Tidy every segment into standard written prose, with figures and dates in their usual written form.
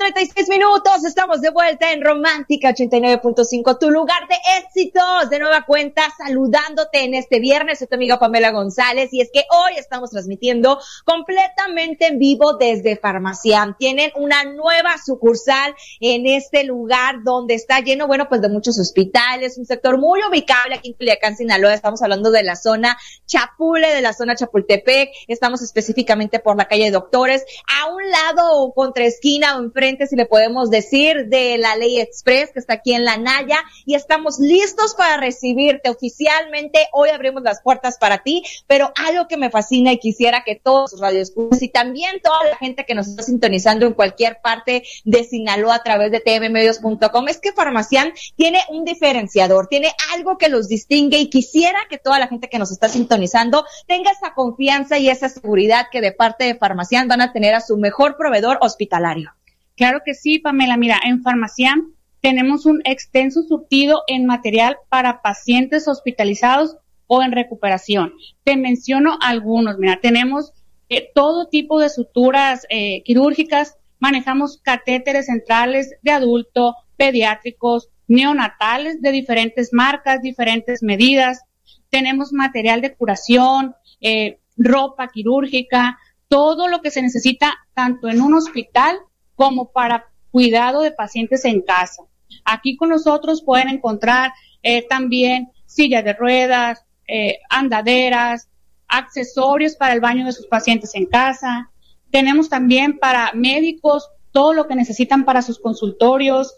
8:36, estamos de vuelta en Romántica 89.5, tu lugar de éxitos. De nueva cuenta, saludándote en este viernes, soy tu amiga Pamela González, y es que hoy estamos transmitiendo completamente en vivo desde Farmaciam. Tienen una nueva sucursal en este lugar donde está lleno, bueno, pues de muchos hospitales, un sector muy ubicable aquí en Culiacán, Sinaloa. Estamos hablando de la zona Chapule, de la zona Chapultepec. Estamos específicamente por la calle Doctores, a un lado o contra esquina o enfrente, si le podemos decir, de la Ley Express, que está aquí en La Naya, y estamos listos para recibirte oficialmente. Hoy abrimos las puertas para ti, pero algo que me fascina y quisiera que todos los radioescuchas y también toda la gente que nos está sintonizando en cualquier parte de Sinaloa a través de tvmedios.com es que Farmaciam tiene un diferenciador, tiene algo que los distingue, y quisiera que toda la gente que nos está sintonizando tenga esa confianza y esa seguridad que de parte de Farmaciam van a tener a su mejor proveedor hospitalario. Claro que sí, Pamela. Mira, en Farmaciam tenemos un extenso surtido en material para pacientes hospitalizados o en recuperación. Te menciono algunos. Mira, tenemos todo tipo de suturas quirúrgicas, manejamos catéteres centrales de adulto, pediátricos, neonatales de diferentes marcas, diferentes medidas. Tenemos material de curación, ropa quirúrgica, todo lo que se necesita tanto en un hospital como para cuidado de pacientes en casa. Aquí con nosotros pueden encontrar también sillas de ruedas, andaderas, accesorios para el baño de sus pacientes en casa. Tenemos también para médicos todo lo que necesitan para sus consultorios,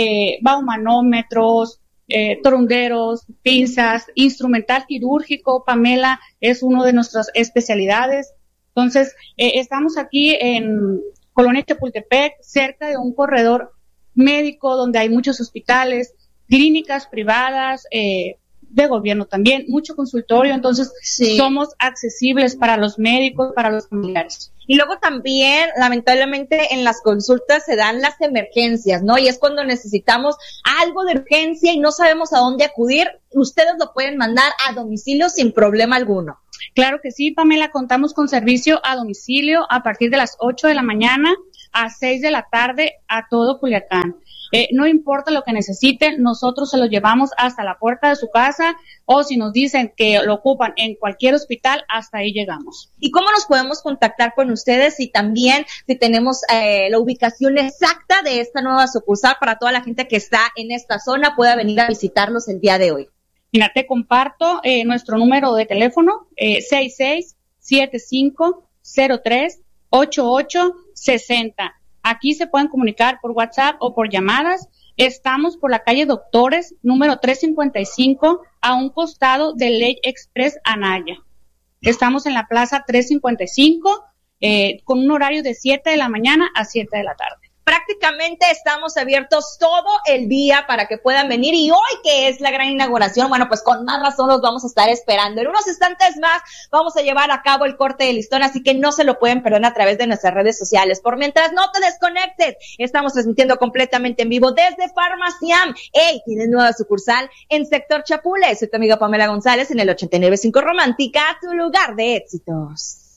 baumanómetros, torunderos, pinzas, instrumental quirúrgico. Pamela, es una de nuestras especialidades. Entonces, estamos aquí en Colonia Chapultepec, cerca de un corredor médico donde hay muchos hospitales, clínicas privadas, de gobierno también, mucho consultorio. Entonces sí, somos accesibles para los médicos, para los familiares. Y luego también, lamentablemente, en las consultas se dan las emergencias, ¿no? Y es cuando necesitamos algo de urgencia y no sabemos a dónde acudir. Ustedes lo pueden mandar a domicilio sin problema alguno. Claro que sí, Pamela, contamos con servicio a domicilio a partir de las 8 de la mañana a 6 de la tarde a todo Culiacán. No importa lo que necesiten, nosotros se lo llevamos hasta la puerta de su casa, o si nos dicen que lo ocupan en cualquier hospital, hasta ahí llegamos. ¿Y cómo nos podemos contactar con ustedes? Y también si tenemos la ubicación exacta de esta nueva sucursal para toda la gente que está en esta zona pueda venir a visitarlos el día de hoy. Mira, te comparto nuestro número de teléfono, 66-7503-8860. Aquí se pueden comunicar por WhatsApp o por llamadas. Estamos por la calle Doctores, número 355, a un costado de Ley Express Anaya. Estamos en la plaza 355, con un horario de 7 de la mañana a 7 de la tarde. Prácticamente estamos abiertos todo el día para que puedan venir, y hoy que es la gran inauguración, bueno, pues con más razón los vamos a estar esperando. En unos instantes más vamos a llevar a cabo el corte de listón, así que no se lo pueden perder a través de nuestras redes sociales. Por mientras, no te desconectes, estamos transmitiendo completamente en vivo desde Farmaciam. Tiene nueva sucursal en sector Chapule. Soy tu amiga Pamela González en el 89.5 Romántica, tu lugar de éxitos.